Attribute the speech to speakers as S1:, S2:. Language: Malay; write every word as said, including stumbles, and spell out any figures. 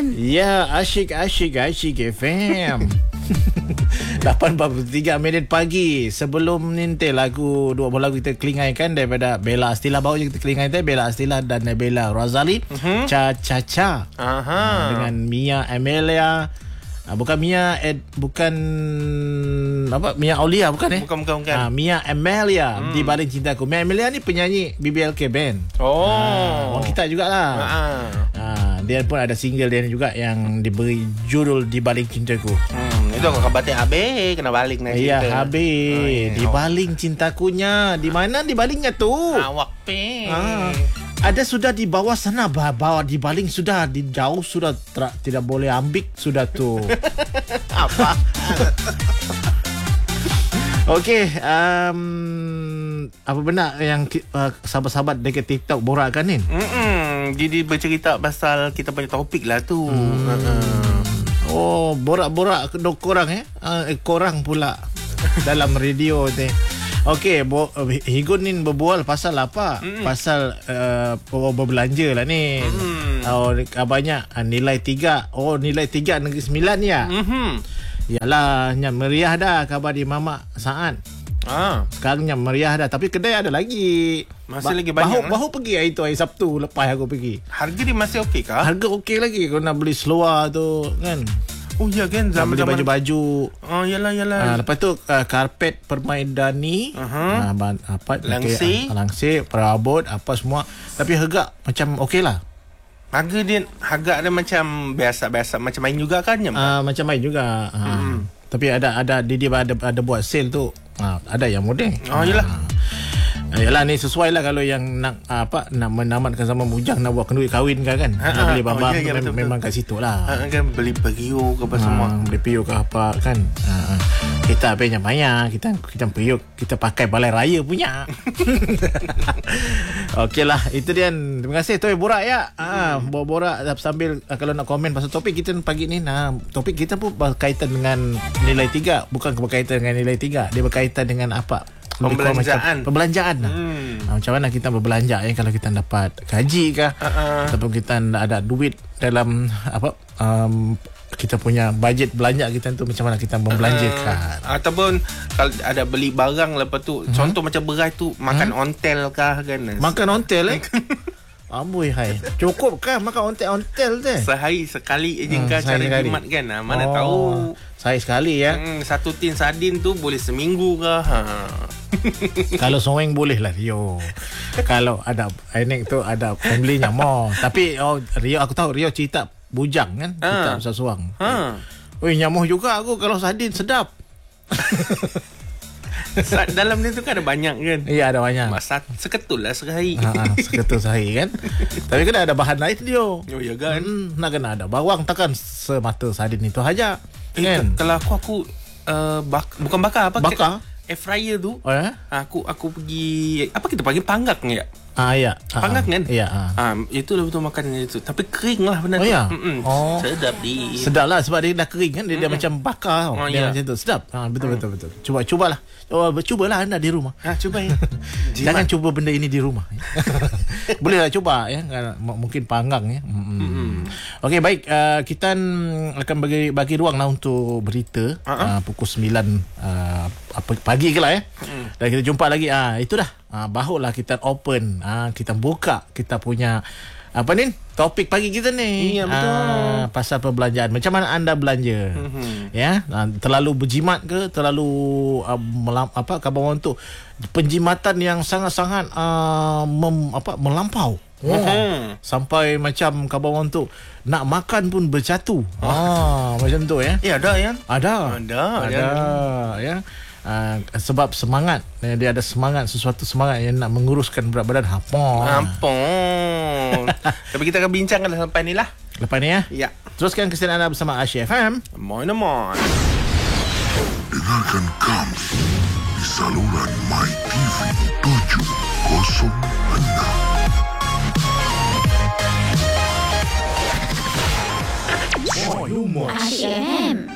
S1: M.
S2: Ya, asyik, asyik, asyik F M. lapan empat puluh tiga minit pagi. Sebelum nintai lagu, dua buah lagu kita kelingaikan daripada Bella Astila. Baru je kita kelingai tadi Bella Astila dan Nabila Razali. uh-huh. Cha Cha Cha.
S3: Aha.
S2: Uh, dengan Mia Amelia. Uh, bukan Mia Ed, bukan apa Mia Aulia bukan eh?
S3: Bukan bukan bukan.
S2: Uh, Mia Amelia
S3: hmm.
S2: di Baling Cintaku. Mia Amelia ni penyanyi B B L K Band.
S3: Oh.
S2: Uh, orang kita jugalah.
S3: Uh-huh.
S2: Uh, dia pun ada single dia juga yang diberi judul Di Baling Cintaku.
S3: Hmm, itu kau batin habis kena balik nak cerita.
S2: Ya, habis.
S3: Oh, yeah.
S2: Di baling cintakunya. Di mana di balingnya tu?
S3: Awak pe.
S2: Ah. Ada sudah di bawah sana, bawa di baling sudah di jauh sudah tra- tidak boleh ambil sudah tu.
S3: Apa?
S2: Okey, um, apa benar yang uh, sahabat-sahabat dekat TikTok borakkan ni?
S3: Hmm, jadi bercerita pasal kita punya topik lah tu.
S2: Hmm. Uh-uh. Oh, borak-borak dok korang eh? Uh, eh korang pula dalam radio ni. Okey, bo- Higun ni berbual pasal apa? Mm-hmm. Pasal uh, berbelanja lah ni. Mm-hmm. Oh, banyak uh, nilai tiga. Oh, nilai tiga negeri sembilan ya.
S3: Mm-hmm.
S2: Yalah, nyam meriah dah khabar di Mamak Saat.
S3: Ah.
S2: Sekarang nyam meriah dah. Tapi kedai ada lagi.
S3: Masih
S2: ba-
S3: lagi banyak.
S2: Bahu, bahu pergi hari tu, hari Sabtu lepas aku pergi.
S3: Harga dia masih okey kah?
S2: Harga okey lagi. Kau nak beli seluar tu kan.
S3: Oh ya kan,
S2: zaman beli baju-baju.
S3: Oh yalah yalah.
S2: Uh, lepas tu uh, karpet permaidani,
S3: uh-huh.
S2: uh, apa
S3: langsir,
S2: okay, uh, langsir, perabot apa semua. Tapi harga macam okey lah.
S3: Harga dia harga dia macam biasa-biasa macam main juga kan?
S2: Uh, macam main juga. Uh, hmm. Tapi ada ada dia, dia ada ada buat sale tu. Uh, ada yang model.
S3: Oh yalah.
S2: Uh, Yalah ni sesuai lah kalau yang nak apa nak menamatkan zaman bujang nak buat duit kahwin kan kan.
S3: Ha,
S2: nak beli barang
S3: oh, ya, ya,
S2: mem- memang kat situ lah.
S3: Ha, kan beli periuk ke apa
S2: ha,
S3: semua.
S2: Beli periuk ke apa kan. Ha, kita apa yang payah kita kita periuk kita pakai balai raya punya. Okeylah itu dia. Terima kasih Toy Borak ya. Ha, borak sambil kalau nak komen pasal topik kita pagi ni. Nah, topik kita pun berkaitan dengan nilai tiga, bukan berkaitan dengan nilai tiga. Dia berkaitan dengan apa?
S3: Pembelanjaan.
S2: Macam, pembelanjaan lah. Hmm. Ha, macam mana kita berbelanja ya, kalau kita dapat gaji kah, uh-uh. ataupun kita ada duit dalam apa um, kita punya bajet belanja kita tu, macam mana kita membelanjakan.
S3: Uh, ataupun kalau ada beli barang lepas tu, uh-huh. contoh macam beras tu makan uh-huh. ontel kah kan?
S2: Makan ontel eh? Amboi hai. Cukup kah makan ontel-ontel tu?
S3: Sehari sekali je
S2: hmm,
S3: kah cara jimat kan? Ha, mana oh, tahu.
S2: Sehari sekali ya.
S3: Hmm, satu tin sardin tu boleh seminggu kah? Ha.
S2: Kalau soeng boleh lah Rio. Kalau ada Enek tu ada family-nya mau. Tapi oh, Rio aku tahu Rio cerita bujang kan, ha. Cerita pasal suang. Ha. Oi nyamuh juga aku kalau sardin sedap.
S3: Dalam ni tu kan ada banyak kan.
S2: Ya ada banyak.
S3: Masa seketul lah sehari.
S2: Ha, seketul sehari kan. Tapi kena ada bahan lain dia.
S3: Oh ya kan.
S2: Hmm, nak kena ada bawang, takkan semata sardin itu aja.
S3: Eh,
S2: kan?
S3: Kalau aku aku uh, bak, bukan bakar apa?
S2: Bakar.
S3: Air fryer tu.
S2: Oh ya?
S3: Aku aku pergi apa kita panggil panggak ni ya?
S2: Ah ya.
S3: Panggak kan?
S2: Ya.
S3: Ah itulah betul makanan itu. Tapi kering lah benda
S2: oh,
S3: tu.
S2: Ya?
S3: Oh. Sedap di.
S2: Sedap lah sebab dia dah kering kan. Dia, dia macam bakar. Oh, dia ya. Macam tu. Sedap. Ha, betul, betul betul betul. Cuba cubalah. Oh, cubalah anda di rumah.
S3: Ha, cuba ya.
S2: Jangan cuba benda ini di rumah. Bolehlah cuba ya. M- mungkin panggang ya. Mm-hmm. Okey baik, uh, kita akan bagi bagi ruang lah untuk berita uh-huh. uh, pukul sembilan uh, pagi ke lah ya. Uh-huh. Dan kita jumpa lagi. Ah uh, itu dah. Uh, barulah kita open, uh, kita buka kita punya apa ni topik pagi kita ni.
S3: Iya betul.
S2: Uh, pasal perbelanjaan. Macam mana anda belanja? Uh-huh. Ya, uh, terlalu berjimat ke, terlalu uh, melam, apa khabar orang tu penjimatan yang sangat-sangat uh, mem, apa melampau. Oh, uh-huh. Sampai macam khabar orang tu nak makan pun bercatu. Oh. Ah, macam tu ya.
S3: Ya ada ya.
S2: Ada.
S3: Ada.
S2: Ada ya. Uh, sebab semangat dia ada semangat sesuatu semangat yang nak menguruskan berat badan. Hampon.
S3: Hampon. Tapi kita akan bincangkan sampai ni lah.
S2: Lepas ni ya.
S3: Ya.
S2: Teruskan kesetiaan anda bersama Asyik F M.
S3: Moin moin.
S4: Dengarkan kami di saluran My T V tujuh kosong enam.
S1: Asyik F M.